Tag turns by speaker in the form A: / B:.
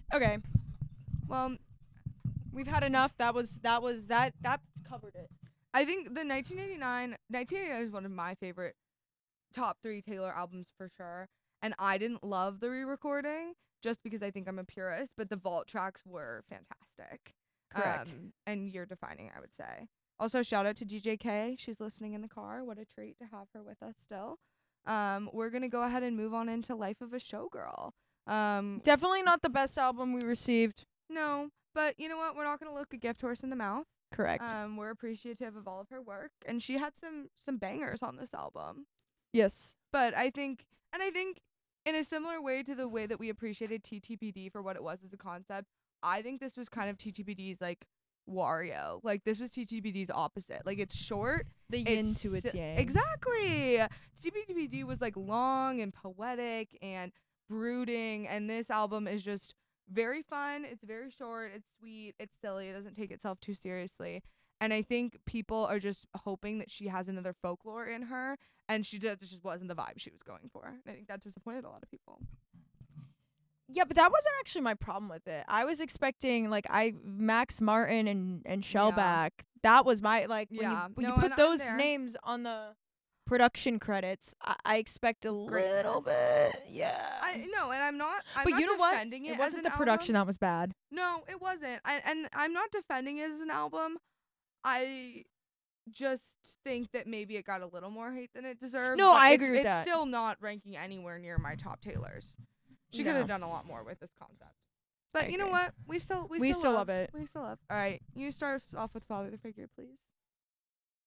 A: Okay. Well, we've had enough. That covered it.
B: I think the 1989 is one of my favorite top 3 Taylor albums for sure. And I didn't love the re-recording just because I think I'm a purist, but the vault tracks were fantastic.
A: Correct.
B: And year defining, I would say. Also, shout out to DJK. She's listening in the car. What a treat to have her with us still. We're going to go ahead and move on into Life of a Showgirl.
A: Definitely not the best album we received.
B: No, but you know what? We're not going to look a gift horse in the mouth.
A: Correct.
B: We're appreciative of all of her work, and she had some bangers on this album.
A: Yes.
B: But I think in a similar way to the way that we appreciated TTPD for what it was as a concept, I think this was kind of TTPD's like Wario. Like this was TTPD's opposite. Like it's short,
A: The yin to its yang.
B: Exactly. TTPD was like long and poetic and brooding, and this album is just very fun. It's very short. It's sweet. It's silly. It doesn't take itself too seriously. And I think people are just hoping that she has another folklore in her, and that just wasn't the vibe she was going for. And I think that disappointed a lot of people.
A: Yeah, but that wasn't actually my problem with it. I was expecting Max Martin and Shellback. That was my when you put those names on the production credits, I expect a little bit. Yeah.
B: I know, and I'm not
A: but
B: not
A: you know what?
B: defending it.
A: It wasn't
B: as
A: the production that was bad.
B: No, it wasn't. And I'm not defending it as an album. I just think that maybe it got a little more hate than it deserved.
A: No, I agree with that.
B: It's still not ranking anywhere near my top Taylors. She could have done a lot more with this concept. But you know what? We still love it. We still love. All right, you start us off with Father the Figure, please.